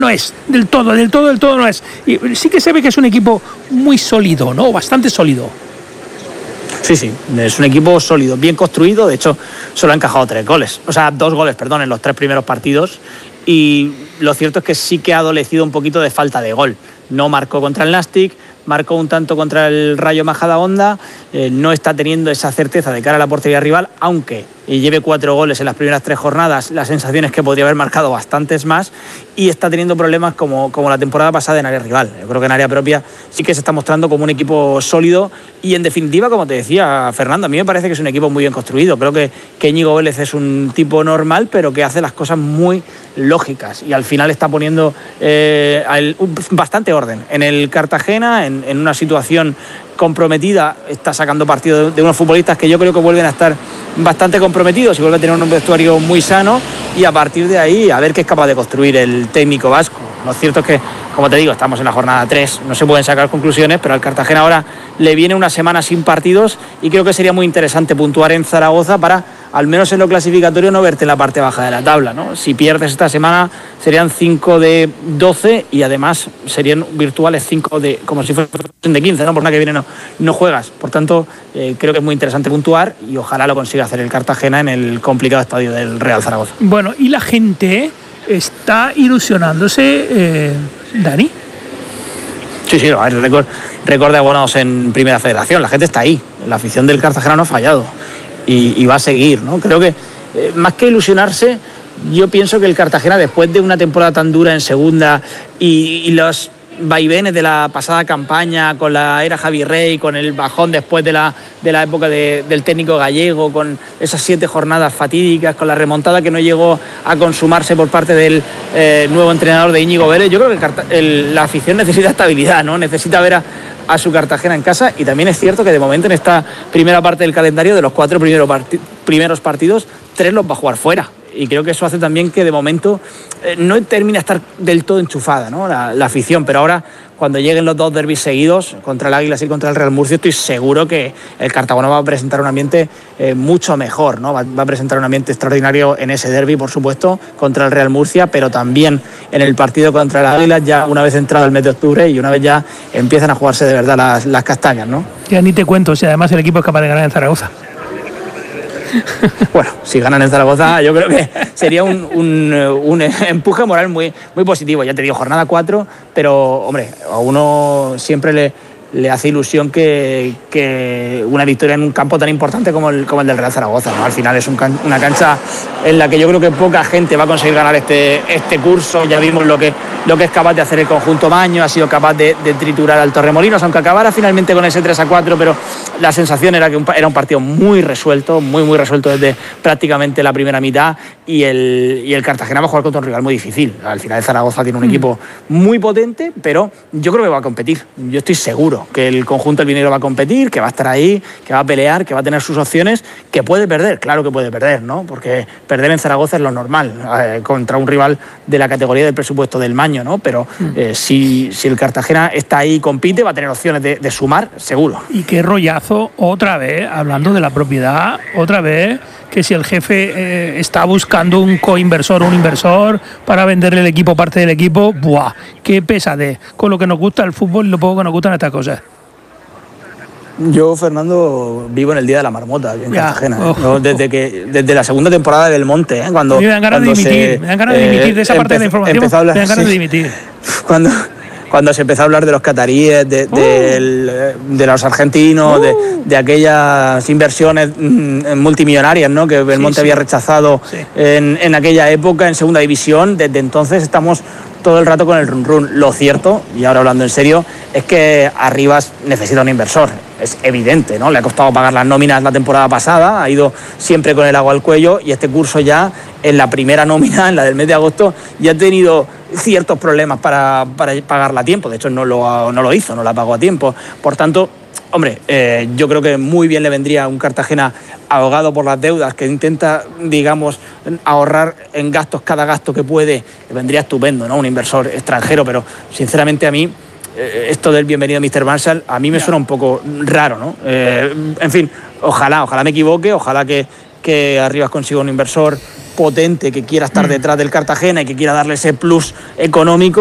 no es, del todo no es. Y sí que se ve que es un equipo muy sólido, ¿no? Bastante sólido. Sí, es un equipo sólido, bien construido. De hecho, solo ha encajado 2 goles en los 3 primeros partidos. Y lo cierto es que sí que ha adolecido un poquito de falta de gol. No marcó contra el Nàstic, marcó un tanto contra el Rayo Majadahonda, no está teniendo esa certeza de cara a la portería rival, aunque lleve 4 goles en las primeras 3 jornadas, la sensación es que podría haber marcado bastantes más, y está teniendo problemas como la temporada pasada en área rival. Yo creo que en área propia sí que se está mostrando como un equipo sólido y, en definitiva, como te decía Fernando, a mí me parece que es un equipo muy bien construido. Creo que Íñigo Vélez es un tipo normal, pero que hace las cosas muy lógicas, y al final está poniendo bastante orden en el Cartagena, en una situación comprometida. Está sacando partido de unos futbolistas que yo creo que vuelven a estar bastante comprometidos y vuelven a tener un vestuario muy sano, y a partir de ahí a ver qué es capaz de construir el técnico vasco. Lo cierto es que, como te digo, estamos en la jornada 3, no se pueden sacar conclusiones, pero al Cartagena ahora le viene una semana sin partidos, y creo que sería muy interesante puntuar en Zaragoza para, al menos en lo clasificatorio, no verte en la parte baja de la tabla, ¿no? Si pierdes esta semana serían 5 de 12, y además serían virtuales 5 de, como si fuesen de 15, ¿no? Por la que viene no juegas. Por tanto, creo que es muy interesante puntuar, y ojalá lo consiga hacer el Cartagena en el complicado estadio del Real Zaragoza. Bueno, y la gente está ilusionándose, Dani. Sí, récord de abonados en Primera Federación. La gente está ahí. La afición del Cartagena no ha fallado y va a seguir, ¿no? Creo que más que ilusionarse, yo pienso que el Cartagena, después de una temporada tan dura en segunda y los vaivenes de la pasada campaña, con la era Javi Rey, con el bajón después de la época del técnico gallego, con esas 7 jornadas fatídicas, con la remontada que no llegó a consumarse por parte del nuevo entrenador de Íñigo Vélez, yo creo que la afición necesita estabilidad, ¿no? Necesita ver a su Cartagena en casa, y también es cierto que de momento en esta primera parte del calendario, de los 4 primeros partidos, 3 los va a jugar fuera. Y creo que eso hace también que de momento no termine de estar del todo enchufada, ¿no? la afición, pero ahora, cuando lleguen los 2 derbis seguidos, contra el Águilas y contra el Real Murcia, estoy seguro que el Cartagena va a presentar un ambiente mucho mejor, ¿no? Va a presentar un ambiente extraordinario en ese derbi, por supuesto, contra el Real Murcia, pero también en el partido contra el Águilas, ya una vez entrado el mes de octubre y una vez ya empiezan a jugarse de verdad las castañas, ¿no? Ya ni te cuento si además el equipo es capaz de ganar en Zaragoza. Bueno, si ganan en Zaragoza, yo creo que sería un empuje moral muy, muy positivo. Ya te digo, jornada 4, pero, hombre, a uno siempre le hace ilusión que una victoria en un campo tan importante como el del Real Zaragoza, ¿no? Al final es una cancha en la que yo creo que poca gente va a conseguir ganar este curso. Ya vimos lo que es capaz de hacer el conjunto Maño, ha sido capaz de triturar al Torremolinos, aunque acabara finalmente con ese 3-4, pero la sensación era que era un partido muy resuelto, muy resuelto desde prácticamente la primera mitad, y el Cartagena va a jugar contra un rival muy difícil. Al final el Zaragoza tiene un equipo muy potente, pero yo creo que va a competir. Yo estoy seguro que el conjunto albinegro va a competir, que va a estar ahí, que va a pelear, que va a tener sus opciones, que puede perder, claro que puede perder, ¿no? Porque perder en Zaragoza es lo normal, contra un rival de la categoría del presupuesto del Maño, ¿no? Pero si el Cartagena está ahí y compite, va a tener opciones de sumar, seguro. Y qué rollazo, otra vez, hablando de la propiedad, otra vez, que si el jefe está buscando un coinversor o un inversor para venderle el equipo, parte del equipo, ¡buah! ¡Qué pesadez! Con lo que nos gusta el fútbol y lo poco que nos gustan estas cosas. Yo, Fernando, vivo en el día de la marmota en Cartagena, ¿no? Desde la segunda temporada del Monte, cuando me dan ganas de dimitir de esa parte de la información. Me dan ganas de dimitir. Cuando se empezó a hablar de los cataríes, de los argentinos, de aquellas inversiones multimillonarias, ¿no? Que el Monte había rechazado en aquella época en segunda división. Desde entonces estamos todo el rato con el run. Lo cierto, y ahora hablando en serio, es que Arribas necesita un inversor. Es evidente, ¿no? Le ha costado pagar las nóminas la temporada pasada, ha ido siempre con el agua al cuello, y este curso ya, en la primera nómina, en la del mes de agosto, ya ha tenido ciertos problemas para pagarla a tiempo. De hecho, no lo hizo, no la pagó a tiempo. Por tanto, hombre, yo creo que muy bien le vendría un Cartagena ahogado por las deudas, que intenta, digamos, ahorrar en gastos cada gasto que puede. Le vendría estupendo, ¿no? Un inversor extranjero, pero sinceramente a mí esto del bienvenido Mr. Marshall a mí me suena un poco raro, ¿no? En fin, ojalá me equivoque, ojalá que Arribas consiga un inversor potente que quiera estar detrás del Cartagena y que quiera darle ese plus económico.